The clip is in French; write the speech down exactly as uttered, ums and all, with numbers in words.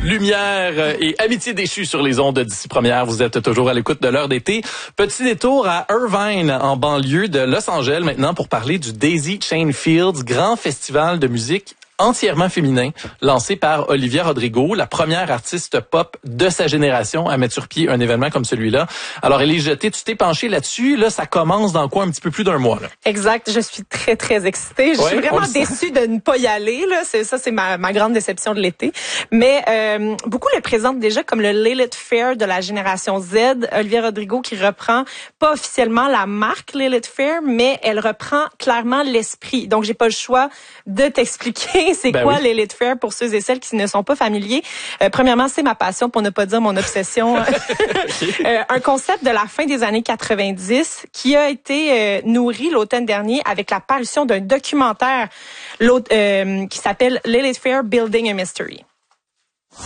Lumière et amitié déchue sur les ondes d'ici première. Vous êtes toujours à l'écoute de l'heure d'été. Petit détour à Irvine, en banlieue de Los Angeles maintenant pour parler du Daisy Chain Fields, grand festival de musique entièrement féminin, lancé par Olivia Rodrigo, la première artiste pop de sa génération à mettre sur pied un événement comme celui-là. Alors, Élise Jeté, tu t'es penchée là-dessus. Là, ça commence dans quoi? Un petit peu plus d'un mois, là. Exact. Je suis très, très excitée. Je ouais, suis vraiment déçue de ne pas y aller, là. C'est, ça, c'est ma, ma grande déception de l'été. Mais, euh, beaucoup le présentent déjà comme le Lilith Fair de la génération Z. Olivia Rodrigo qui reprend pas officiellement la marque Lilith Fair, mais elle reprend clairement l'esprit. Donc, j'ai pas le choix de t'expliquer c'est ben quoi oui. Lilith Fair pour ceux et celles qui ne sont pas familiers. Euh, premièrement, c'est ma passion, pour ne pas dire mon obsession. euh, un concept de la fin des années quatre-vingt-dix qui a été euh, nourri l'automne dernier avec la parution d'un documentaire euh, qui s'appelle Lilith Fair Building a Mystery.